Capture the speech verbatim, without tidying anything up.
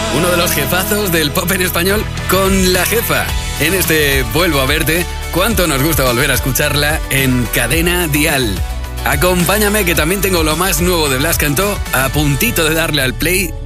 uno de los jefazos del pop en español, con La Jefa. En este Vuelvo a verte, cuánto nos gusta volver a escucharla en Cadena Dial. Acompáñame, que también tengo lo más nuevo de Blas Cantó, a puntito de darle al play